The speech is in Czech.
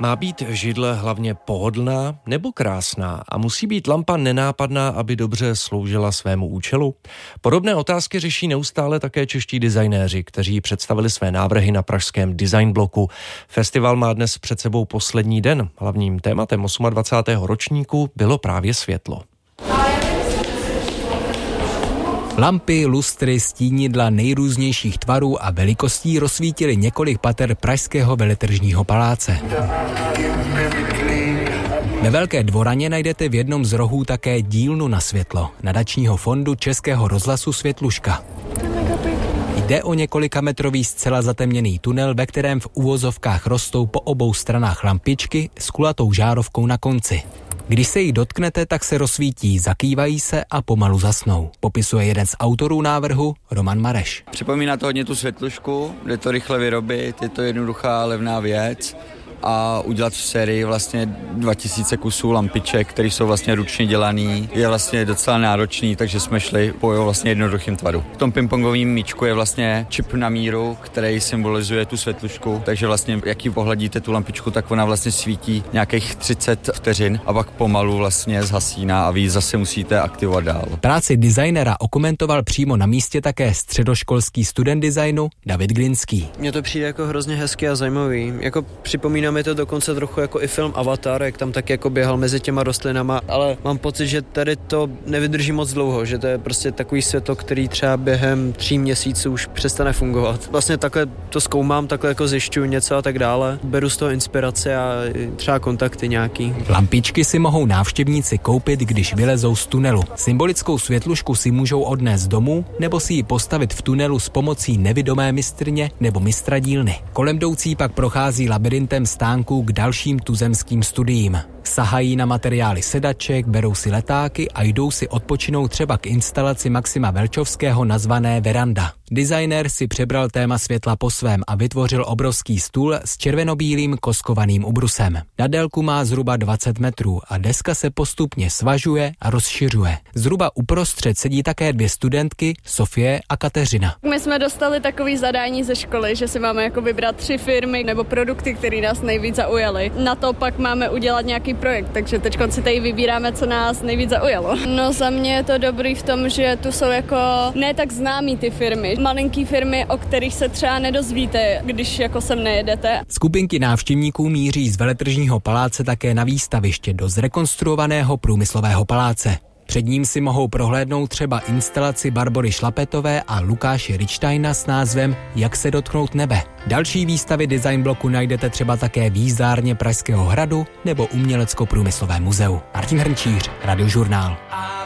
Má být židle hlavně pohodlná nebo krásná a musí být lampa nenápadná, aby dobře sloužila svému účelu? Podobné otázky řeší neustále také čeští designéři, kteří představili své návrhy na pražském Design bloku. Festival má dnes před sebou poslední den. Hlavním tématem 28. ročníku bylo právě světlo. Lampy, lustry, stínidla nejrůznějších tvarů a velikostí rozsvítily několik pater pražského veletržního paláce. Ve Velké dvoraně najdete v jednom z rohů také dílnu na světlo nadačního fondu Českého rozhlasu Světluška. Jde o několikametrový zcela zatemněný tunel, ve kterém v uvozovkách rostou po obou stranách lampičky s kulatou žárovkou na konci. Když se jí dotknete, tak se rozsvítí, zakývají se a pomalu zasnou. Popisuje jeden z autorů návrhu, Roman Mareš. Připomíná to hodně tu světlušku, jde to rychle vyrobit, je to jednoduchá levná věc a udělat v sérii vlastně 2000 kusů lampiček, které jsou vlastně ručně dělaný, je vlastně docela náročný, takže jsme šli po vlastně jednoduchým tvaru. V tom pingpongovém míčku je vlastně čip na míru, který symbolizuje tu světlušku, takže vlastně jak ji pohladíte tu lampičku, tak ona vlastně svítí nějakých 30 vteřin a pak pomalu vlastně zhasíná a vy zase musíte aktivovat dál. Práci designera okomentoval přímo na místě také středoškolský student designu David Glinský. Mně to přijde jako hrozně hezký a zajímavý. Jako připomíná mi to dokonce trochu jako i film Avatar, jak tam tak jako běhal mezi těma rostlinama, ale mám pocit, že tady to nevydrží moc dlouho, že to je prostě takový světlo, který třeba během 3 měsíců už přestane fungovat. Vlastně takhle to zkoumám, takhle jako zjišťuju něco a tak dále. Beru z toho inspirace a třeba kontakty nějaký. Lampičky si mohou návštěvníci koupit, když vylezou z tunelu. Symbolickou světlušku si můžou odnést domů nebo si ji postavit v tunelu s pomocí nevidomé mistrně nebo mistra dílny. Kolem jdoucí pak prochází labirintem stánků k dalším tuzemským studiím. Sahají na materiály sedaček, berou si letáky a jdou si odpočinout třeba k instalaci Maxima Velčovského nazvané Veranda. Designér si přebral téma světla po svém a vytvořil obrovský stůl s červenobílým koskovaným ubrusem. Na délku má zhruba 20 metrů a deska se postupně svažuje a rozšiřuje. Zhruba uprostřed sedí také 2 studentky, Sofie a Kateřina. My jsme dostali takový zadání ze školy, že si máme jako vybrat 3 firmy nebo produkty, které nás nejvíc zaujaly. Na to pak máme udělat nějaký projekt, takže teď si tady vybíráme, co nás nejvíc zaujalo. No za mě je to dobrý v tom, že tu jsou jako ne tak známý ty firmy. Malinký firmy, o kterých se třeba nedozvíte, když jako sem nejedete. Skupinky návštěvníků míří z veletržního paláce také na výstaviště do zrekonstruovaného průmyslového paláce. Před ním si mohou prohlédnout třeba instalaci Barbory Šlapetové a Lukáše Richtsteina s názvem Jak se dotknout nebe. Další výstavy Design bloku najdete třeba také v jízdárně Pražského hradu nebo Umělecko-průmyslovém muzeu. Martin Hrnčíř, Radiožurnál.